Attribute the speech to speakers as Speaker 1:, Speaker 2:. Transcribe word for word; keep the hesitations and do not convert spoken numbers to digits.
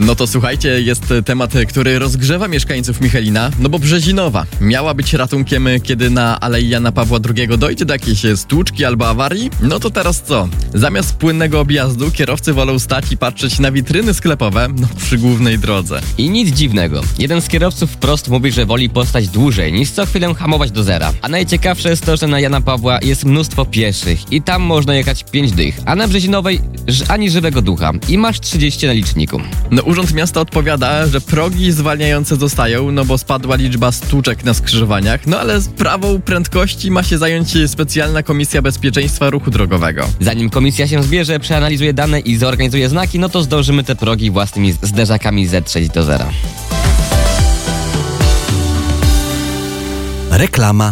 Speaker 1: No to słuchajcie, jest temat, który rozgrzewa mieszkańców Michelina, no bo Brzezinowa miała być ratunkiem, kiedy na Alei Jana Pawła drugiego dojdzie do jakiejś stłuczki albo awarii. No to teraz co? Zamiast płynnego objazdu kierowcy wolą stać i patrzeć na witryny sklepowe, no przy głównej drodze.
Speaker 2: I nic dziwnego. Jeden z kierowców wprost mówi, że woli postać dłużej niż co chwilę hamować do zera. A najciekawsze jest to, że na Jana Pawła jest mnóstwo pieszych i tam można jechać pięć dych, a na Brzezinowej ani żywego ducha i masz trzydzieści na liczniku.
Speaker 1: No Urząd Miasta odpowiada, że progi zwalniające zostają, no bo spadła liczba stłuczek na skrzyżowaniach, no ale sprawą prędkości ma się zająć specjalna Komisja Bezpieczeństwa Ruchu Drogowego.
Speaker 2: Zanim komisja się zbierze, przeanalizuje dane i zorganizuje znaki, no to zdążymy te progi własnymi zderzakami zetrzeć do zera.
Speaker 3: Reklama.